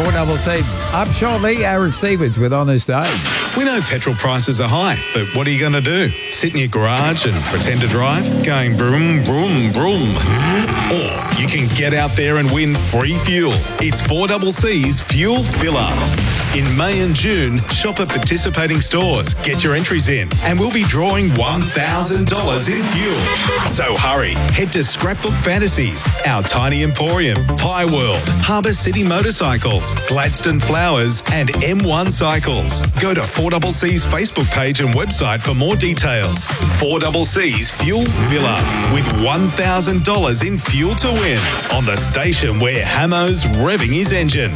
4CC. Up shortly, Aaron Stevens with On This Day. We know petrol prices are high, but what are you going to do? Sit in your garage and pretend to drive? Going broom, broom, broom. Or you can get out there and win free fuel. It's 4CC's Fuel Filler. In May and June, shop at participating stores, get your entries in, and we'll be drawing $1,000 in fuel. So hurry, head to Scrapbook Fantasies, Our Tiny Emporium, Pie World, Harbour City Motorcycles, Gladstone Flowers, and M1 Cycles. Go to 4CC's Facebook page and website for more details. 4CC's Fuel Filler, with $1,000 in fuel to win on the station where Hamo's revving his engine.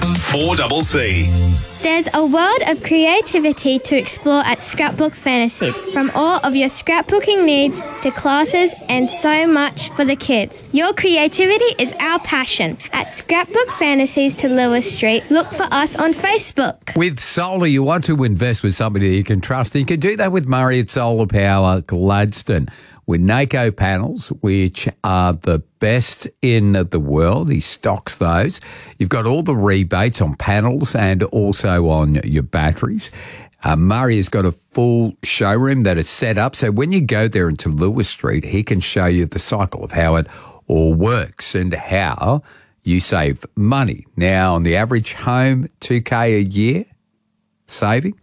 4CC. There's a world of creativity to explore at Scrapbook Fantasies, from all of your scrapbooking needs to classes and so much for the kids. Your creativity is our passion. At Scrapbook Fantasies to Lewis Street, look for us on Facebook. With solar, you want to invest with somebody that you can trust. And you can do that with Murray at Solar Power Gladstone. With NACO panels, which are the best in the world. He stocks those. You've got all the rebates on panels and also on your batteries. Murray has got a full showroom that is set up. So when you go there into Lewis Street, he can show you the cycle of how it all works and how you save money. Now, on the average home, $2,000 a year saving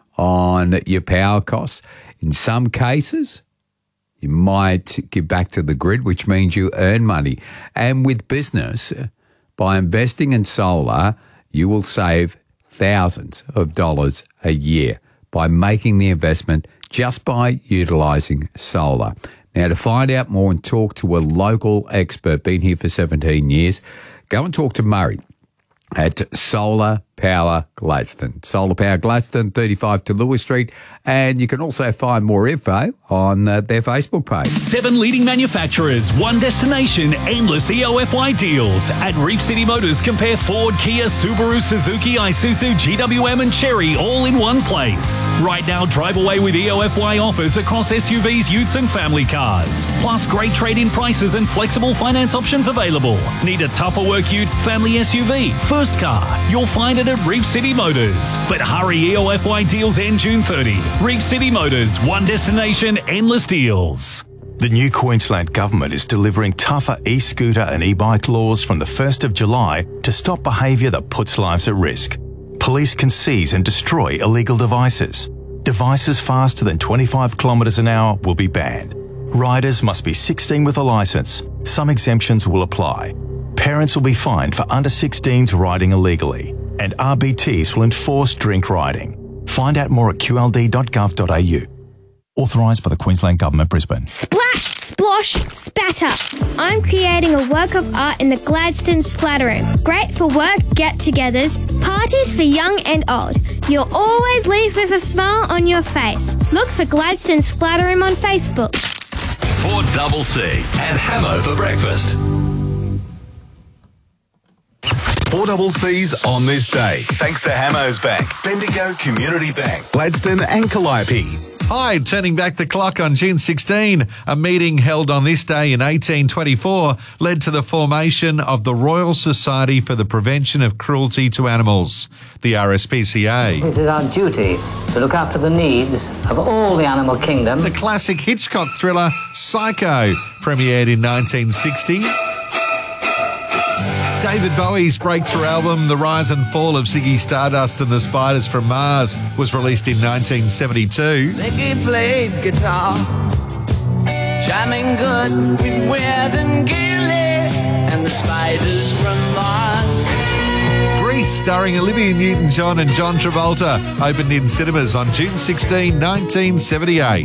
on your power costs. In some cases, you might give back to the grid, which means you earn money. And with business, by investing in solar, you will save thousands of dollars a year by making the investment just by utilising solar. Now, to find out more and talk to a local expert, been here for 17 years, go and talk to Murray at Solar Power Gladstone. Solar Power Gladstone, 35 to Lewis Street. And you can also find more info on their Facebook page. 7 leading manufacturers, one destination, endless EOFY deals. At Reef City Motors, compare Ford, Kia, Subaru, Suzuki, Isuzu, GWM and Chery all in one place. Right now, drive away with EOFY offers across SUVs, utes and family cars. Plus great trade-in prices and flexible finance options available. Need a tougher work ute, family SUV, first car? You'll find it at Reef City Motors. But hurry, EOFY deals end June 30. Reef City Motors, one destination, endless deals. The new Queensland Government is delivering tougher e-scooter and e-bike laws from the 1st of July to stop behaviour that puts lives at risk. Police can seize and destroy illegal devices. Devices faster than 25 kilometres an hour will be banned. Riders must be 16 with a licence. Some exemptions will apply. Parents will be fined for under 16s riding illegally. And RBTs will enforce drink riding. Find out more at qld.gov.au. Authorised by the Queensland Government, Brisbane. Splash, splosh, spatter. I'm creating a work of art in the Gladstone Splatter Room. Great for work get-togethers, parties for young and old. You'll always leave with a smile on your face. Look for Gladstone Splatter Room on Facebook. 4CC and Hamo for breakfast. 4CC's On This Day, thanks to Hamo's Bank, Bendigo Community Bank, Gladstone and Calliope. Hi, turning back the clock on June 16, a meeting held on this day in 1824 led to the formation of the Royal Society for the Prevention of Cruelty to Animals, the RSPCA. It is our duty to look after the needs of all the animal kingdom. The classic Hitchcock thriller Psycho premiered in 1960. David Bowie's breakthrough album, The Rise and Fall of Ziggy Stardust and the Spiders from Mars, was released in 1972. Ziggy played guitar, jamming good with Weird and Gilly and the Spiders from Mars. Grease, starring Olivia Newton-John and John Travolta, opened in cinemas on June 16, 1978.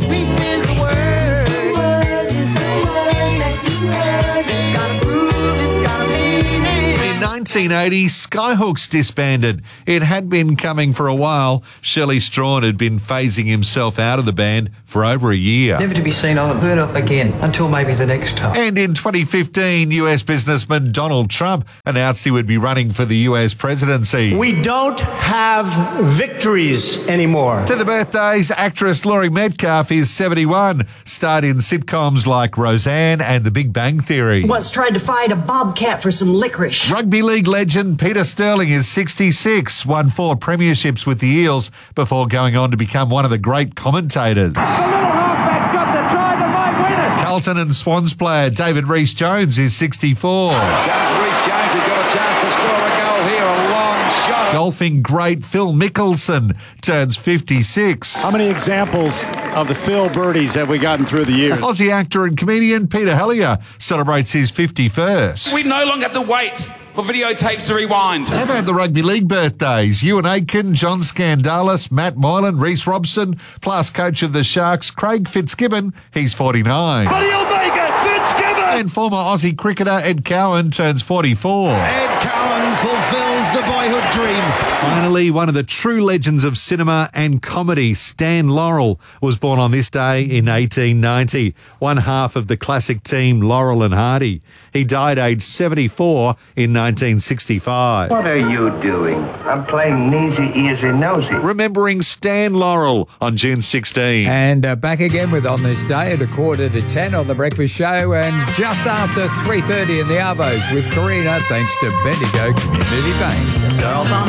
In 1980, Skyhooks disbanded. It had been coming for a while. Shirley Strawn had been phasing himself out of the band for over a year. Never to be seen or heard of again until maybe the next time. And in 2015, US businessman Donald Trump announced he would be running for the US presidency. We don't have victories anymore. To the birthdays, actress Laurie Metcalf is 71, starred in sitcoms like Roseanne and The Big Bang Theory. Once tried to fight a bobcat for some licorice. Rugby Rugby league legend Peter Sterling is 66, won 4 premierships with the Eels before going on to become one of the great commentators. The little halfback's got the try that might win it. Carlton and Swans player David Rees-Jones is 64. James Rees-Jones has got a chance to score a goal here, a long shot. Golfing great Phil Mickelson turns 56. How many examples of the Phil Birdies have we gotten through the years? Aussie actor and comedian Peter Hellier celebrates his 51st. We no longer have to wait for videotapes to rewind. How about the rugby league birthdays? Ewan Aitken, John Skandalis, Matt Moylan, Reece Robson, plus coach of the Sharks, Craig Fitzgibbon, he's 49. But he'll make it, Fitzgibbon! And former Aussie cricketer Ed Cowan turns 44. Ed Cowan fulfills the boyhood dream. Finally, one of the true legends of cinema and comedy, Stan Laurel, was born on this day in 1890, one half of the classic team Laurel and Hardy. He died aged 74 in 1965. What are you doing? I'm playing Nosy Earsy Nosy. Remembering Stan Laurel on June 16. And back again with On This Day at 9:45 on The Breakfast Show, and just after 3:30 in the Arvos with Karina, thanks to Bendigo Community Bank. Girls on